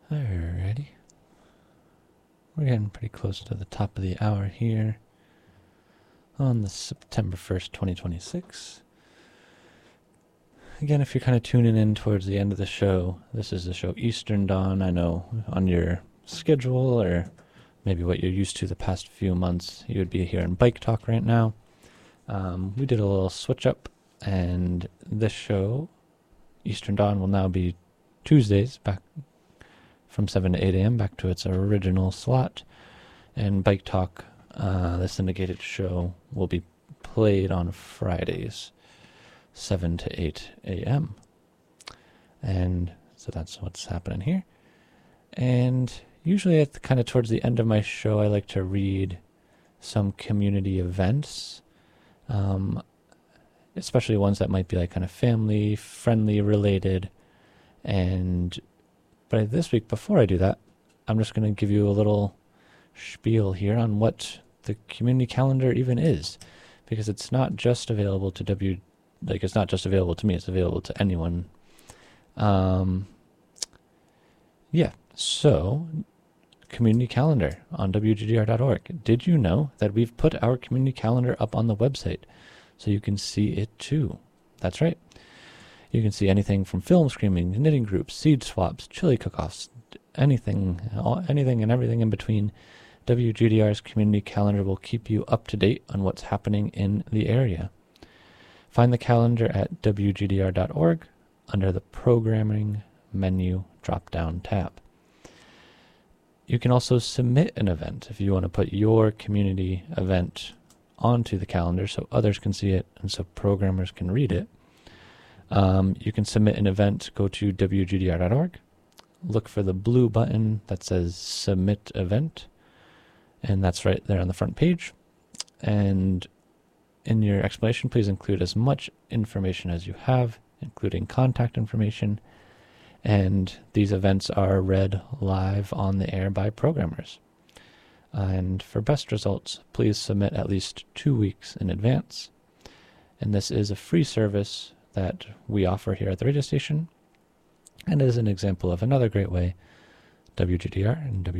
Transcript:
Alrighty. We're getting pretty close to the top of the hour here on the September 1st, 2026. Again, if you're kind of tuning in towards the end of the show, this is the show Eastern Dawn. I know on your schedule or maybe what you're used to the past few months, you would be hearing Bike Talk right now. We did a little switch up, and this show, Eastern Dawn, will now be Tuesdays, back from 7 to 8 a.m., back to its original slot. And Bike Talk, the syndicated show, will be played on Fridays, 7 to 8 a.m. And so that's what's happening here. And usually at kind of towards the end of my show, I like to read some community events, especially ones that might be like kind of family friendly related. But this week, before I do that, I'm just going to give you a little spiel here on what the community calendar even is, because it's not just available to it's not just available to me, it's available to anyone. So community calendar on WGDR.org. Did you know that we've put our community calendar up on the website so you can see it too? That's right. You can see anything from film screenings, knitting groups, seed swaps, chili cook-offs, anything and everything in between. WGDR's community calendar will keep you up to date on what's happening in the area. Find the calendar at WGDR.org under the Programming menu drop-down tab. You can also submit an event if you want to put your community event onto the calendar so others can see it and so programmers can read it. You can submit an event. Go to WGDR.org, look for the blue button that says Submit Event, and that's right there on the front page. And in your explanation, please include as much information as you have, including contact information. And these events are read live on the air by programmers. And for best results, please submit at least 2 weeks in advance. And this is a free service that we offer here at the radio station, and is an example of another great way WGDR and